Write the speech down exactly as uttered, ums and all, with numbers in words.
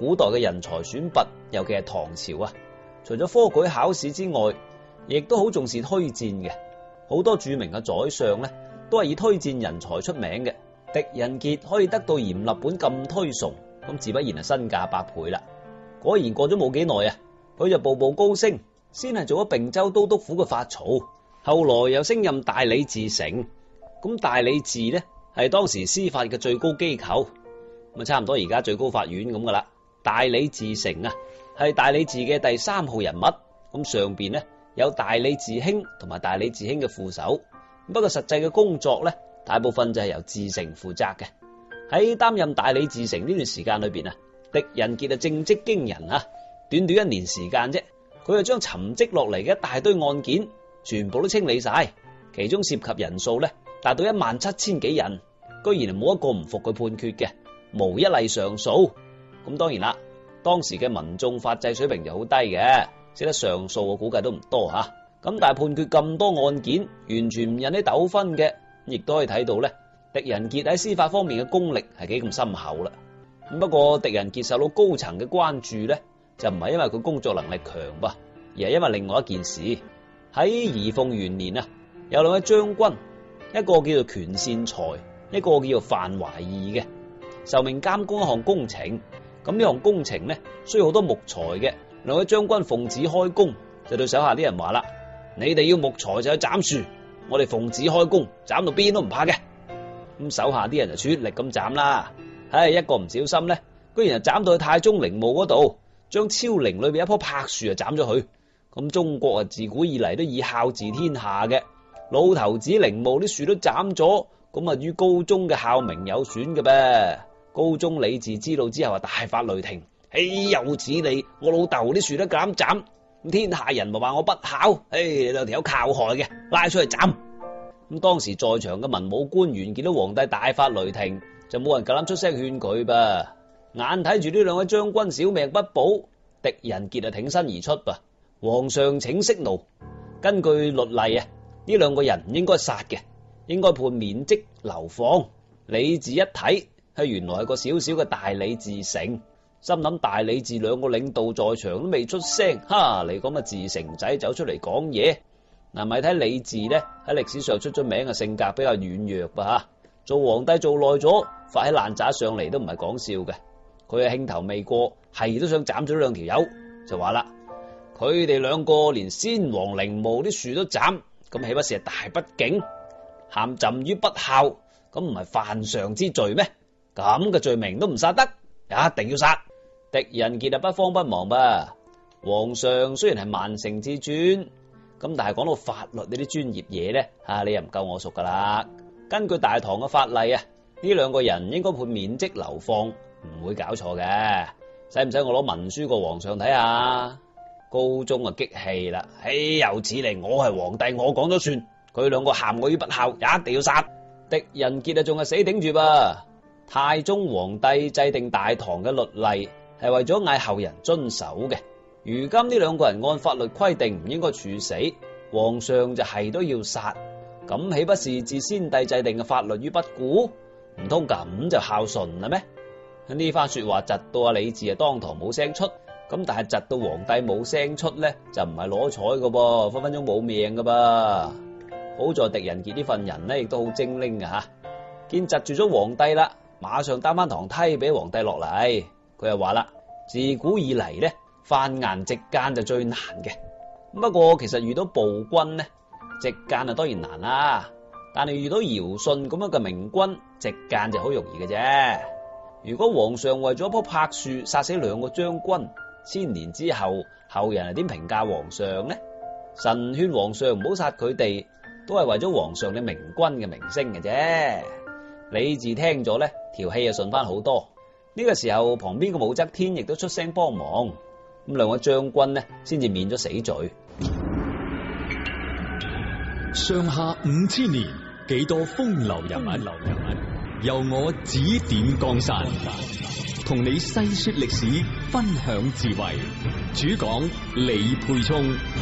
古代嘅人才選拔，尤其係唐朝啊，除咗科舉考試之外，亦都好重視推薦嘅。好多著名嘅宰相咧，都係以推薦人才出名嘅。狄仁傑可以得到閻立本咁推崇，咁自不然係身價百倍啦。果然過咗冇幾耐啊，佢就步步高升，先係做咗并州都督府嘅法曹，後來又升任大理寺丞。咁大理寺咧係當時司法嘅最高機構，咁啊差唔多而家最高法院咁噶啦。大理寺丞啊係大理寺嘅第三號人物，咁上邊咧有大理寺卿同埋大理寺卿嘅副手。不過實際嘅工作咧，大部分就係由寺丞負責嘅。喺擔任大理寺丞呢段時間裏邊啊，狄仁傑啊政績驚人啊！短短一年時間啫，佢就將沉積落嚟嘅一大堆案件全部都清理晒，其中涉及人數咧達到一萬七千幾人，居然冇一個唔服佢判決嘅，無一例上訴。咁當然啦，當時嘅民眾法制水平就好低嘅，識得上訴我估計都唔多吓。咁但係判決咁多案件完全唔引起糾紛嘅，亦都可以睇到咧，狄仁傑喺司法方面嘅功力係幾咁深厚啦。不過狄仁傑受到高層嘅關注咧，就唔係因為佢工作能力強噃，而係因為另外一件事。喺儀鳳元年啊，有兩位將軍，一個叫做權善財，一個叫做范懷義嘅，受命監工一項工程。咁呢項工程咧需要好多木材嘅，兩位將軍奉旨開工，就對手下啲人話啦：你哋要木材就去斬樹，我哋奉旨開工，斬到邊都唔怕嘅。咁手下啲人就出力咁斬啦。唉，一個唔小心咧，居然就斬到去太宗陵墓嗰度，將昭陵裏邊一棵柏樹啊斬咗佢。咁中國啊自古以嚟都以孝治天下嘅，老頭子陵墓啲樹都斬咗，咁啊於高宗嘅孝名有損嘅噃。高宗李治知道之後啊大發雷霆，豈有此理！我老豆啲樹都敢斬，咁天下人咪話我不孝？唉，你兩條友靠害嘅，拉出去斬。咁當時在場嘅文武官員見到皇帝大發雷霆，就冇人夠膽出聲勸佢噃。眼睇住呢兩位將軍小命不保，狄仁傑啊挺身而出噃。皇上請息怒，根據律例啊，呢兩個人唔應該殺嘅，應該判免職流放。李治一睇，係原來係個小小嘅大理寺丞，心諗大理寺兩個領導在場都未出聲，哈！你咁嘅寺丞仔走出嚟講嘢，嗱咪睇李治咧喺歷史上出咗名嘅性格比較軟弱噃吓，做皇帝做耐咗，發起爛渣上嚟都唔係講笑嘅。佢啊興頭未過，係都想斬咗兩條友，就話啦：佢哋兩個連先皇陵墓啲樹都斬，咁豈不是係大不敬？陷朕於不孝，咁唔係犯上之罪咩？咁嘅罪名都唔殺得，一定要殺。狄仁傑啊不慌不忙吧。皇上雖然係萬乘之尊，咁但係講到法律呢啲專業嘢咧，吓你又唔夠我熟噶啦。根據大唐嘅法例啊，呢兩個人應該判免職流放，唔會搞錯嘅。使唔使我攞文書過皇上睇下？高宗啊激氣啦，豈有此理！我係皇帝，我講咗算。佢兩個陷我於不孝，一定要殺。狄仁傑啊仲係死頂住噃。太宗皇帝制定大唐嘅律例，係為咗嗌後人遵守嘅。如今呢兩個人按法律規定唔應該處死，皇上就係都要殺，咁豈不是置先帝制定嘅法律於不顧？唔通咁就孝順啦咩？呢番說話窒到阿李治啊當堂冇聲出，咁但係窒到皇帝冇聲出咧，就唔係攞彩噶噃，分分鐘冇命噶噃。好在狄仁傑呢份人咧，亦都好精靈噶吓，見窒住咗皇帝啦，馬上擔翻堂梯俾皇帝落嚟。佢又話啦：自古以嚟咧，犯顏直諫就最難嘅。不過其實遇到暴君咧，直諫啊當然難啦，但係遇到堯舜咁樣嘅明君，直諫就好容易嘅啫。如果皇上為咗一棵柏樹殺死兩個將軍，千年之後後人係點評價皇上呢？神勸皇上唔好殺佢哋，都係為咗皇上你明君嘅名聲嘅啫。李治聽咗咧，條氣啊順翻好多。呢個時候旁邊嘅武則天亦都出聲幫忙，咁兩位將軍呢先至免咗死罪。 上下五千年，幾多風流人物，流人物由我指點江山，同你細說歷史，分享智慧。主講李沛聰。